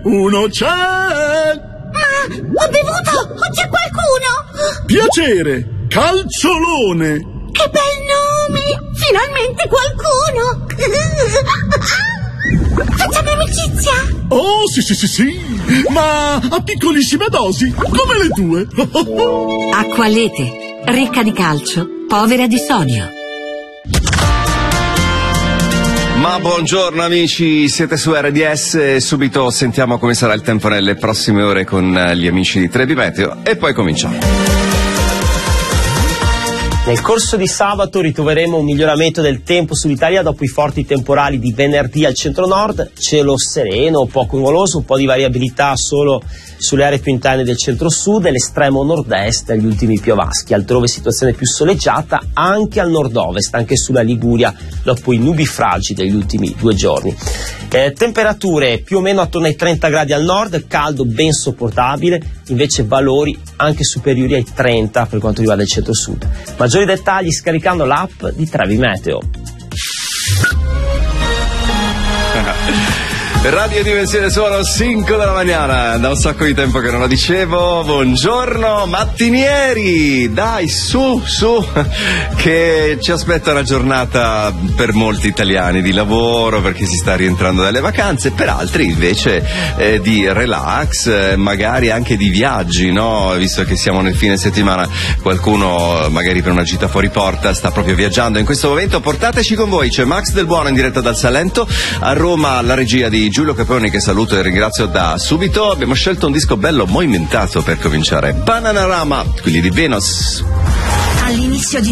1 c'è! Ma ho bevuto! O c'è qualcuno? Piacere, Calciolone! Che bel nome! Finalmente qualcuno! Facciamo amicizia? Oh, sì, ma a piccolissime dosi, come le tue. Acqualete, ricca di calcio, povera di sodio. Ma buongiorno amici, siete su RDS e subito sentiamo come sarà il tempo nelle prossime ore con gli amici di 3D Meteo e poi cominciamo. Nel corso di sabato ritroveremo un miglioramento del tempo sull'Italia dopo i forti temporali di venerdì al centro-nord, cielo sereno, poco nuvoloso, un po' di variabilità solo sulle aree più interne del centro-sud e l'estremo nord-est agli ultimi piovaschi, altrove situazione più soleggiata anche al nord-ovest, anche sulla Liguria dopo i nubifragi degli ultimi 2 giorni. Temperature più o meno attorno ai 30 gradi al nord, caldo ben sopportabile, invece valori anche superiori ai 30 per quanto riguarda il centro-sud. Maggiori dettagli scaricando l'app di Trevi Meteo. Radio Dimensione sono 5 della mattina, da un sacco di tempo che non lo dicevo. Buongiorno mattinieri, dai su, che ci aspetta una giornata per molti italiani di lavoro perché si sta rientrando dalle vacanze, per altri invece di relax, magari anche di viaggi, no? Visto che siamo nel fine settimana, qualcuno magari per una gita fuori porta sta proprio viaggiando in questo momento. Portateci con voi, c'è Max Del Buono in diretta dal Salento, a Roma la regia di Giulio Caponi, che saluto e ringrazio da subito. Abbiamo scelto un disco bello movimentato per cominciare, Bananarama, quelli di Venus. All'inizio di